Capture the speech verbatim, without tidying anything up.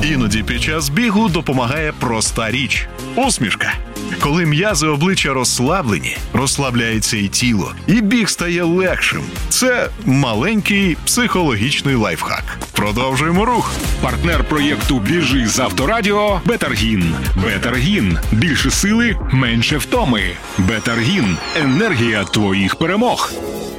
Іноді під час бігу допомагає проста річ – усмішка. Коли м'язи обличчя розслаблені, розслабляється і тіло, і біг стає легшим. Це маленький психологічний лайфхак. Продовжуємо рух. Партнер проєкту «Біжи з Авторадіо» – Бетаргін. Бетаргін. Більше сили, менше втоми. Бетаргін. Енергія твоїх перемог.